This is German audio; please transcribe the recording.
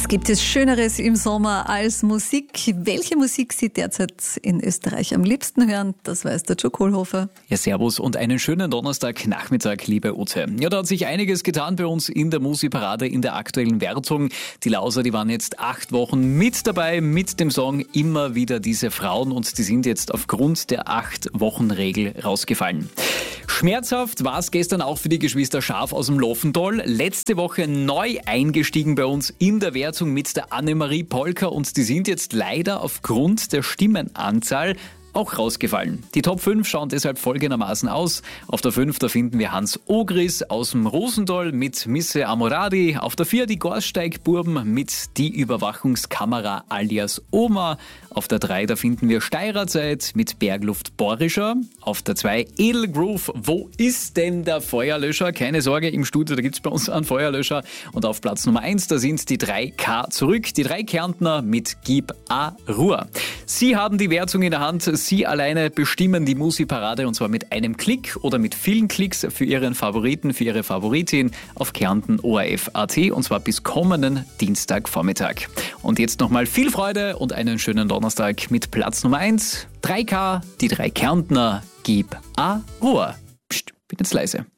Was gibt es Schöneres im Sommer als Musik? Welche Musik Sie derzeit in Österreich am liebsten hören, das weiß der Joe Kohlhofer. Ja, servus und einen schönen Donnerstagnachmittag, liebe Ute. Ja, da hat sich einiges getan bei uns in der Musikparade, in der aktuellen Wertung. Die Lauser, die waren jetzt 8 Wochen mit dabei, mit dem Song Immer wieder diese Frauen, und die sind jetzt aufgrund der 8-Wochen-Regel rausgefallen. Schmerzhaft war es gestern auch für die Geschwister Scharf aus dem Lofental. Letzte Woche neu eingestiegen bei uns in der Wertung mit der Annemarie Polka, und die sind jetzt leider aufgrund der Stimmenanzahl auch rausgefallen. Die Top 5 schauen deshalb folgendermaßen aus. Auf der 5, da finden wir Hans Ogris aus dem Rosenthal mit Misse Amoradi. Auf der 4 die Gorsteigburben mit Die Überwachungskamera alias Oma. Auf der 3, da finden wir Steirerzeit mit Bergluft Borischer. Auf der 2 Edelgroove, Wo ist denn der Feuerlöscher? Keine Sorge, im Studio, da gibt's bei uns einen Feuerlöscher. Und auf Platz Nummer 1, da sind die 3K zurück. Die 3 Kärntner mit Gib a Ruhr. Sie haben die Wertung in der Hand. Sie alleine bestimmen die Musikparade, und zwar mit einem Klick oder mit vielen Klicks für Ihren Favoriten, für Ihre Favoritin auf Kärnten.orf.at, und zwar bis kommenden Dienstagvormittag. Und jetzt nochmal viel Freude und einen schönen Donnerstag mit Platz Nummer 1. 3K, die 3 Kärntner, Gib a Ruhr. Psst, bin jetzt leise.